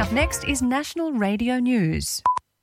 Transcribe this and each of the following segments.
Up next is National Radio News.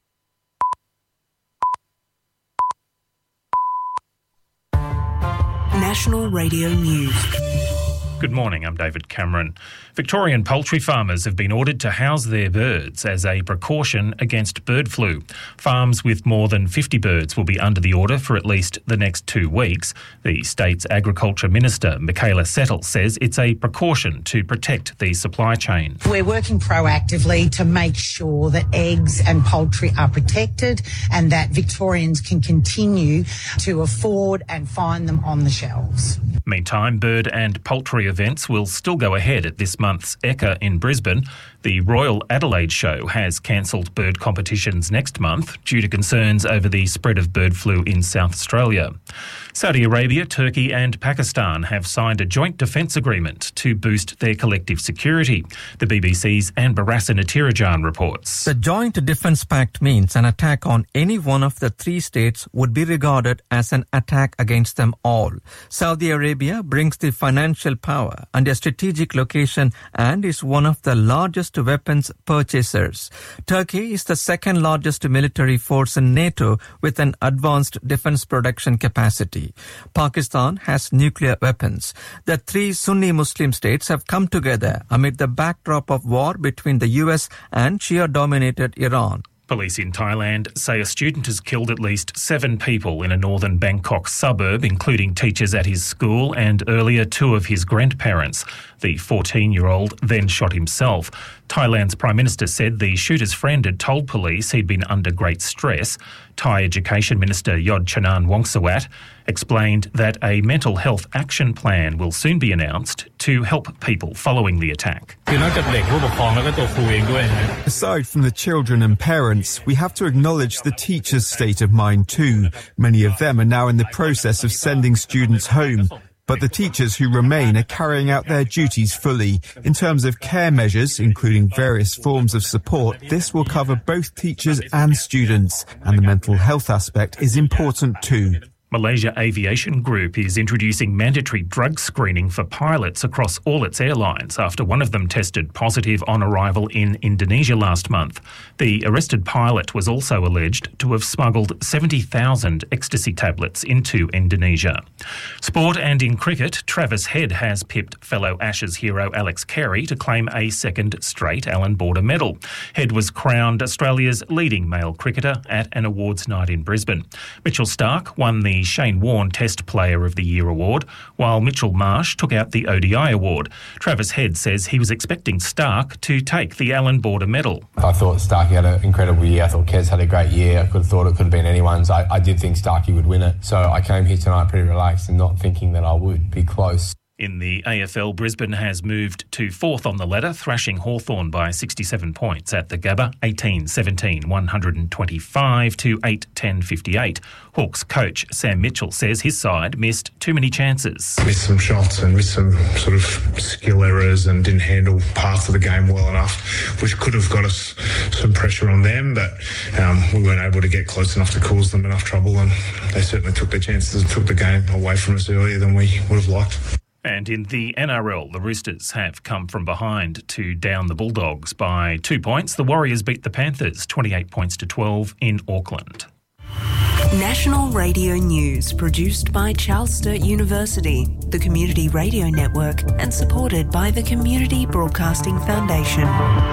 National Radio News. Good morning, I'm David Cameron. Victorian poultry farmers have been ordered to house their birds as a precaution against bird flu. Farms with more than 50 birds will be under the order for at least the next 2 weeks. The state's Agriculture Minister, Michaela Settle, says it's a precaution to protect the supply chain. We're working proactively to make sure that eggs and poultry are protected and that Victorians can continue to afford and find them on the shelves. Meantime, bird and poultry events will still go ahead at this month's Ekka in Brisbane. The Royal Adelaide Show has cancelled bird competitions next month due to concerns over the spread of bird flu in South Australia. Saudi Arabia, Turkey and Pakistan have signed a joint defence agreement to boost their collective security. The BBC's Anne Barassa-Natirajan reports. The Joint Defence Pact means an attack on any one of the 3 states would be regarded as an attack against them all. Saudi Arabia brings the financial power and a strategic location and is one of the largest weapons purchasers. Turkey is the second largest military force in NATO with an advanced defence production capacity. Pakistan has nuclear weapons. The 3 Sunni Muslim states have come together amid the backdrop of war between the US and Shia-dominated Iran. Police in Thailand say a student has killed at least 7 people in a northern Bangkok suburb, including teachers at his school and earlier 2 of his grandparents. The 14-year-old then shot himself. Thailand's Prime Minister said the shooter's friend had told police he'd been under great stress. Thai Education Minister Yod Chanan Wongsuwat explained that a mental health action plan will soon be announced to help people following the attack. Aside from the children and parents, we have to acknowledge the teachers' state of mind too. Many of them are now in the process of sending students home. But the teachers who remain are carrying out their duties fully. In terms of care measures, including various forms of support, this will cover both teachers and students. And the mental health aspect is important too. Malaysia Aviation Group is introducing mandatory drug screening for pilots across all its airlines after one of them tested positive on arrival in Indonesia last month. The arrested pilot was also alleged to have smuggled 70,000 ecstasy tablets into Indonesia. Sport and in cricket, Travis Head has pipped fellow Ashes hero Alex Carey to claim a second straight Allan Border medal. Head was crowned Australia's leading male cricketer at an awards night in Brisbane. Mitchell Starc won the Shane Warne Test Player of the Year award, while Mitchell Marsh took out the ODI award. Travis Head says he was expecting Starc to take the Allan Border medal. I thought Starkey had an incredible year. I thought Kez had a great year. I could have thought it could have been anyone's. I did think Starkey would win it. So I came here tonight pretty relaxed and not thinking that I would be close. In the AFL, Brisbane has moved to 4th on the ladder, thrashing Hawthorn by 67 points at the Gabba, 18-17, 125 to 8-10-58. Hawks coach Sam Mitchell says his side missed too many chances. Missed some shots and missed some sort of skill errors and didn't handle parts of the game well enough, which could have got us some pressure on them, but we weren't able to get close enough to cause them enough trouble, and they certainly took their chances and took the game away from us earlier than we would have liked. And in the NRL, the Roosters have come from behind to down the Bulldogs by 2 points. The Warriors beat the Panthers 28 points to 12 in Auckland. National Radio News, produced by Charles Sturt University, the Community Radio Network, and supported by the Community Broadcasting Foundation.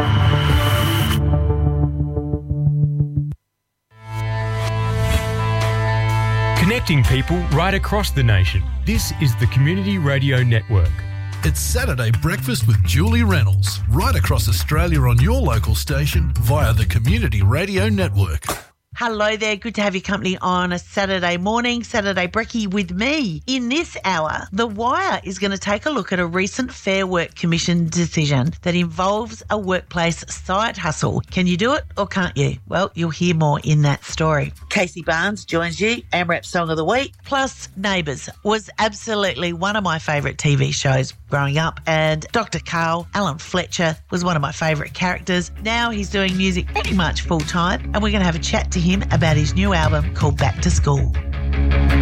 Connecting people right across the nation. This is the Community Radio Network. It's Saturday Breakfast with Julie Reynolds, right across Australia on your local station via the Community Radio Network. Hello there, good to have your company on a Saturday morning, Saturday Brekkie with me. In this hour, The Wire is going to take a look at a recent Fair Work Commission decision that involves a workplace side hustle. Can you do it or can't you? Well, you'll hear more in that story. Casey Barnes joins you, AMRAP Song of the Week, plus Neighbours was absolutely one of my favourite TV shows growing up, and Dr. Carl, Alan Fletcher, was one of my favourite characters. Now he's doing music pretty much full time, and we're going to have a chat to him about his new album called Back to School.